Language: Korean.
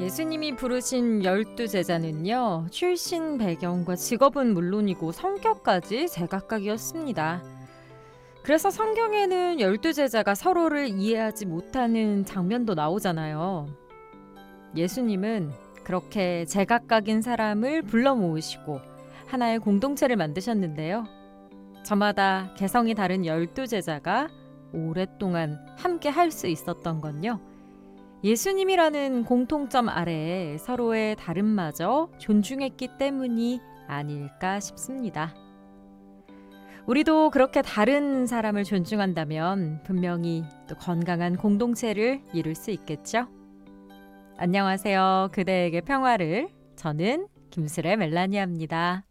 예수님이 부르신 12제자는요, 출신 배경과 직업은 물론이고 성격까지 제각각이었습니다. 그래서 성경에는 12제자가 서로를 이해하지 못하는 장면도 나오잖아요. 예수님은 그렇게 제각각인 사람을 불러 모으시고 하나의 공동체를 만드셨는데요. 저마다 개성이 다른 12제자가 오랫동안 함께 할 수 있었던 건요, 예수님이라는 공통점 아래에 서로의 다름마저 존중했기 때문이 아닐까 싶습니다. 우리도 그렇게 다른 사람을 존중한다면 분명히 또 건강한 공동체를 이룰 수 있겠죠? 안녕하세요. 그대에게 평화를. 저는 김수래 멜라니아입니다.